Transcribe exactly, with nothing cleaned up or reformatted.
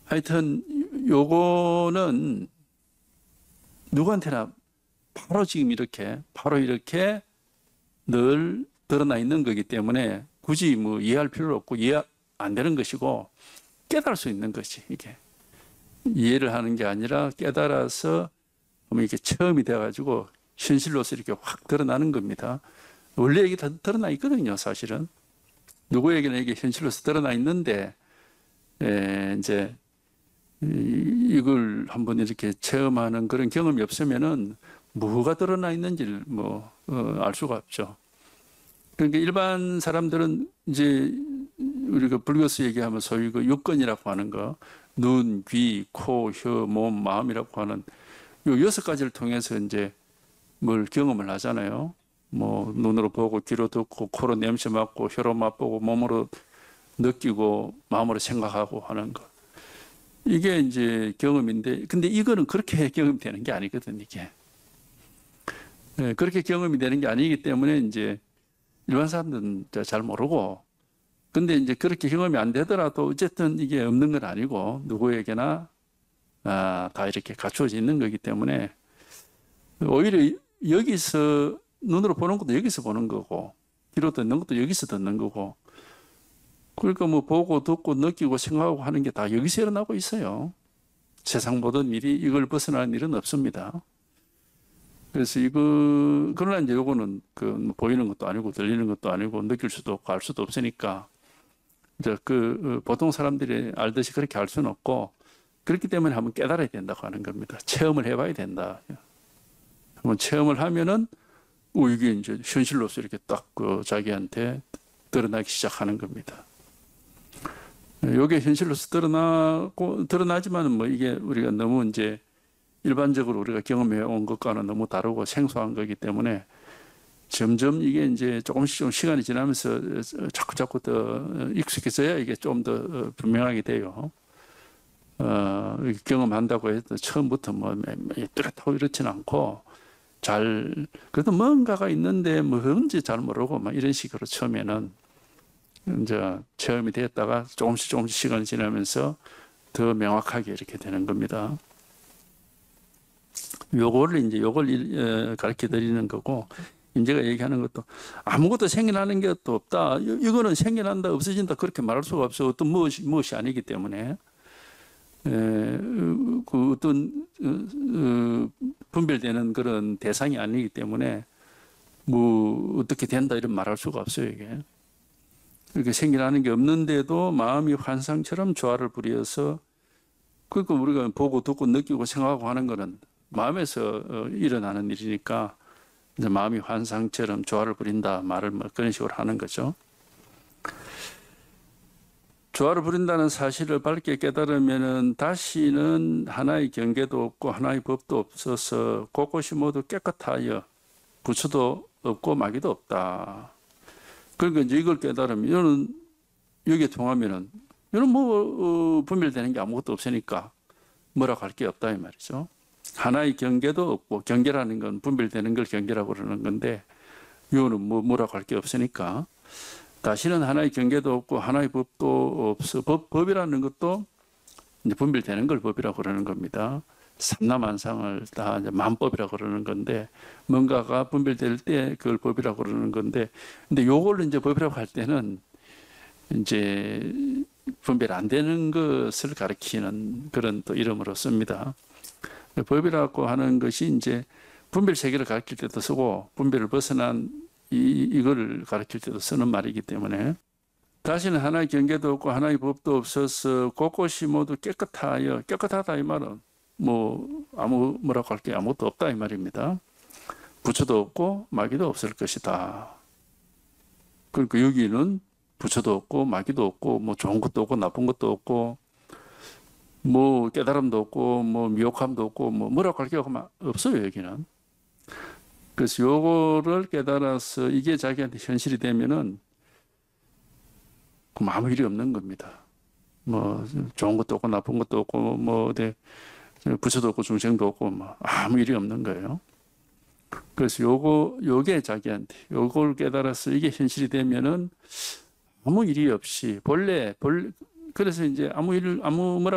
하여튼 요거는 누구한테나 바로 지금 이렇게 바로 이렇게 늘 드러나 있는 거기 때문에 굳이 뭐 이해할 필요 없고 이해 안 되는 것이고 깨달을 수 있는 것이 이게 이해를 하는 게 아니라 깨달아서 이렇게 체험이 돼가지고 현실로서 이렇게 확 드러나는 겁니다. 원래 이게 다 드러나 있거든요, 사실은. 누구에게나 이게 현실로서 드러나 있는데, 에, 이제, 이걸 한번 이렇게 체험하는 그런 경험이 없으면은 뭐가 드러나 있는지를 뭐, 어, 알 수가 없죠. 그러니까 일반 사람들은 이제 우리가 불교에서 얘기하면 소위 그 육건이라고 하는 거, 눈, 귀, 코, 혀, 몸, 마음이라고 하는 요 여섯 가지를 통해서 이제 뭘 경험을 하잖아요. 뭐 눈으로 보고 귀로 듣고 코로 냄새 맡고 혀로 맛보고 몸으로 느끼고 마음으로 생각하고 하는 거. 이게 이제 경험인데 근데 이거는 그렇게 경험이 되는 게 아니거든 이게. 네, 그렇게 경험이 되는 게 아니기 때문에 이제 일반 사람들은 잘 모르고 근데 이제 그렇게 경험이 안 되더라도 어쨌든 이게 없는 건 아니고 누구에게나 아, 다 이렇게 갖추어져 있는 거기 때문에 오히려 여기서 눈으로 보는 것도 여기서 보는 거고 귀로 듣는 것도 여기서 듣는 거고 그러니까 뭐 보고 듣고 느끼고 생각하고 하는 게 다 여기서 일어나고 있어요. 세상 모든 일이 이걸 벗어나는 일은 없습니다. 그래서 이거 그러나 이제 요거는 그 보이는 것도 아니고 들리는 것도 아니고 느낄 수도 없고 알 수도 없으니까 이제 그 보통 사람들이 알듯이 그렇게 알 수는 없고 그렇기 때문에 한번 깨달아야 된다고 하는 겁니다. 체험을 해봐야 된다. 한번 체험을 하면은 오, 이게 이제 현실로서 이렇게 딱 그 자기한테 드러나기 시작하는 겁니다. 이게 현실로서 드러나고 드러나지만은 뭐 이게 우리가 너무 이제 일반적으로 우리가 경험해 온 것과는 너무 다르고 생소한 거기 때문에 점점 이게 이제 조금씩 좀 시간이 지나면서 자꾸 자꾸 더 익숙해져야 이게 좀 더 분명하게 돼요. 어, 경험한다고 해서 처음부터 뭐 뚜렷하고 이렇지는 않고 잘 그래도 뭔가가 있는데 뭐 뭔지 잘 모르고 막 이런 식으로 처음에는 이제 체험이 됐다가 조금씩 조금씩 시간이 지나면서 더 명확하게 이렇게 되는 겁니다. 요거를 이제 요걸 가르쳐 드리는 거고 인제가 얘기하는 것도 아무것도 생겨나는 게 또 없다. 이거는 생겨난다 없어진다 그렇게 말할 수가 없어. 어떤 무엇이 무엇이 아니기 때문에. 에, 그 어떤 어, 분별되는 그런 대상이 아니기 때문에 뭐 어떻게 된다 이런 말할 수가 없어요 이게. 이렇게 생겨나는 게 없는데도 마음이 환상처럼 조화를 부려서 그러니까 우리가 보고 듣고 느끼고 생각하고 하는 거는 마음에서 어, 일어나는 일이니까 이제 마음이 환상처럼 조화를 부린다 말을 뭐 그런 식으로 하는 거죠. 조화를 부린다는 사실을 밝게 깨달으면은 다시는 하나의 경계도 없고 하나의 법도 없어서 곳곳이 모두 깨끗하여 부처도 없고 마귀도 없다. 그러니까 이제 이걸 깨달으면 이거는 여기에 통하면은 이거는 뭐 어, 분별되는 게 아무것도 없으니까 뭐라고 할 게 없다 이 말이죠. 하나의 경계도 없고 경계라는 건 분별되는 걸 경계라고 그러는 건데 이거는 뭐 뭐라고 할 게 없으니까. 다시는 하나의 경계도 없고 하나의 법도 없어. 법, 법이라는 것도 이제 분별되는 걸 법이라고 그러는 겁니다. 삼라만상을 다 이제 만법이라고 그러는 건데 뭔가가 분별될 때 그걸 법이라고 그러는 건데 근데 요걸 이제 법이라고 할 때는 이제 분별 안 되는 것을 가리키는 그런 또 이름으로 씁니다. 법이라고 하는 것이 이제 분별 세계를 가리킬 때도 쓰고 분별을 벗어난 이, 이걸 가르칠 때도 쓰는 말이기 때문에 다시는 하나의 경계도 없고 하나의 법도 없어서 곳곳이 모두 깨끗하여 깨끗하다 이 말은 뭐 아무 뭐라고 할 게 아무것도 없다 이 말입니다. 부처도 없고 마귀도 없을 것이다. 그러니까 여기는 부처도 없고 마귀도 없고 뭐 좋은 것도 없고 나쁜 것도 없고 뭐 깨달음도 없고 뭐 미혹함도 없고 뭐 뭐라고 할 게 없어요 여기는. 그래서 요거를 깨달아서 이게 자기한테 현실이 되면은 그럼 아무 일이 없는 겁니다. 뭐 좋은 것도 없고 나쁜 것도 없고 뭐 어디 부처도 없고 중생도 없고 뭐 아무 일이 없는 거예요. 그래서 요거 요게 자기한테 요걸 깨달아서 이게 현실이 되면은 아무 일이 없이 본래 본 그래서 이제 아무 일 아무 뭐라